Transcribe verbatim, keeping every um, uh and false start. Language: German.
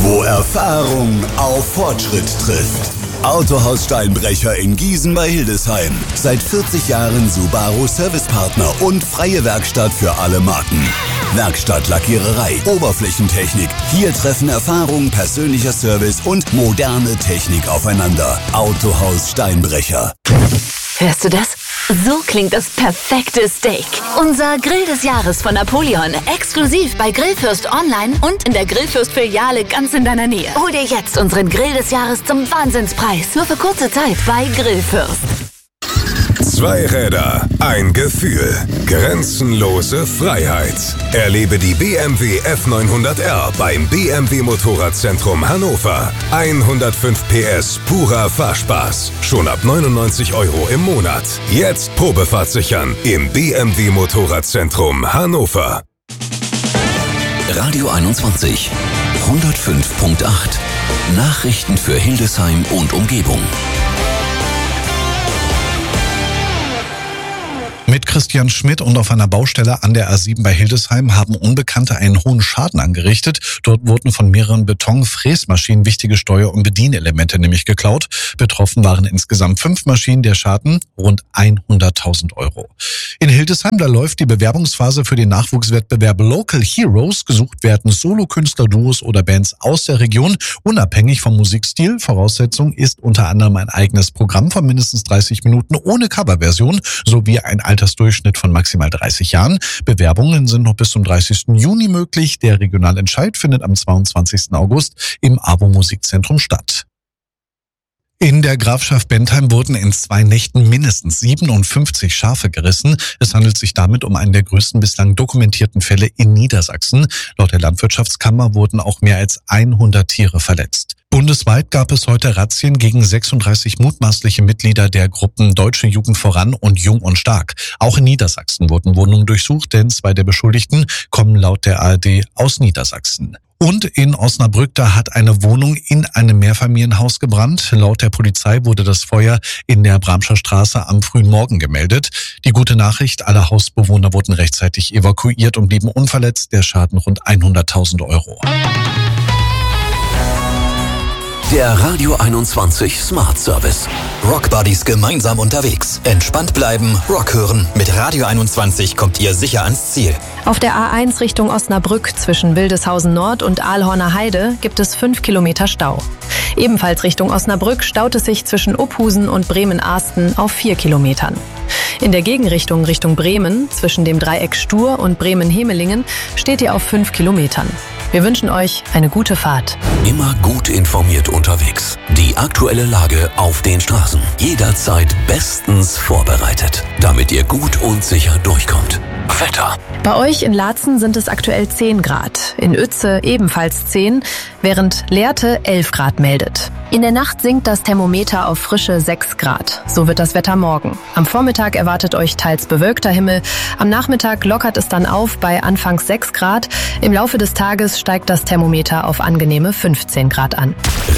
Wo Erfahrung auf Fortschritt trifft. Autohaus Steinbrecher in Giesen bei Hildesheim. Seit vierzig Jahren Subaru Servicepartner und freie Werkstatt für alle Marken. Werkstatt, Lackiererei, Oberflächentechnik. Hier treffen Erfahrung, persönlicher Service und moderne Technik aufeinander. Autohaus Steinbrecher. Hörst du das? So klingt das perfekte Steak. Unser Grill des Jahres von Napoleon. Exklusiv bei Grillfürst online und in der Grillfürst-Filiale ganz in deiner Nähe. Hol dir jetzt unseren Grill des Jahres zum Wahnsinnspreis. Nur für kurze Zeit bei Grillfürst. Zwei Räder, ein Gefühl, grenzenlose Freiheit. Erlebe die B M W F neunhundert R beim B M W Motorradzentrum Hannover. hundertfünf P S purer Fahrspaß. Schon ab neunundneunzig Euro im Monat. Jetzt Probefahrt sichern im B M W Motorradzentrum Hannover. Radio einundzwanzig, hundertfünf Komma acht. Nachrichten für Hildesheim und Umgebung. Mit Christian Schmidt und auf einer Baustelle an der A sieben bei Hildesheim haben Unbekannte einen hohen Schaden angerichtet. Dort wurden von mehreren Betonfräsmaschinen wichtige Steuer- und Bedienelemente nämlich geklaut. Betroffen waren insgesamt fünf Maschinen, der Schaden rund hunderttausend Euro. In Hildesheim, da läuft die Bewerbungsphase für den Nachwuchswettbewerb Local Heroes. Gesucht werden Solokünstler, Duos oder Bands aus der Region, unabhängig vom Musikstil. Voraussetzung ist unter anderem ein eigenes Programm von mindestens dreißig Minuten ohne Coverversion sowie ein Altersdurchschnitt von maximal dreißig Jahren. Bewerbungen sind noch bis zum dreißigsten Juni möglich. Der Regionalentscheid findet am zweiundzwanzigsten August im AWO Musikzentrum statt. In der Grafschaft Bentheim wurden in zwei Nächten mindestens siebenundfünfzig Schafe gerissen. Es handelt sich damit um einen der größten bislang dokumentierten Fälle in Niedersachsen. Laut der Landwirtschaftskammer wurden auch mehr als hundert Tiere verletzt. Bundesweit gab es heute Razzien gegen sechsunddreißig mutmaßliche Mitglieder der Gruppen Deutsche Jugend voran und Jung und Stark. Auch in Niedersachsen wurden Wohnungen durchsucht, denn zwei der Beschuldigten kommen laut der A R D aus Niedersachsen. Und in Osnabrück, da hat eine Wohnung in einem Mehrfamilienhaus gebrannt. Laut der Polizei wurde das Feuer in der Bramscher Straße am frühen Morgen gemeldet. Die gute Nachricht, alle Hausbewohner wurden rechtzeitig evakuiert und blieben unverletzt. Der Schaden rund hunderttausend Euro. Der Radio einundzwanzig Smart Service. Rock Buddies gemeinsam unterwegs. Entspannt bleiben, Rock hören. Mit Radio einundzwanzig kommt ihr sicher ans Ziel. Auf der A eins Richtung Osnabrück zwischen Wildeshausen Nord und Aalhorner Heide gibt es fünf Kilometer Stau. Ebenfalls Richtung Osnabrück staut es sich zwischen Uphusen und Bremen-Ahsten auf vier Kilometern. In der Gegenrichtung Richtung Bremen, zwischen dem Dreieck Stur und Bremen-Hemelingen, steht ihr auf fünf Kilometern. Wir wünschen euch eine gute Fahrt. Immer gut informiert unterwegs. Die aktuelle Lage auf den Straßen. Jederzeit bestens vorbereitet, damit ihr gut und sicher durchkommt. Wetter. Bei euch in Laatzen sind es aktuell zehn Grad, in Uetze ebenfalls zehn, während Lehrte elf Grad meldet. In der Nacht sinkt das Thermometer auf frische sechs Grad. So wird das Wetter morgen. Am Vormittag erwartet euch teils bewölkter Himmel. Am Nachmittag lockert es dann auf bei anfangs sechs Grad. Im Laufe des Tages steigt das Thermometer auf angenehme fünfzehn Grad an.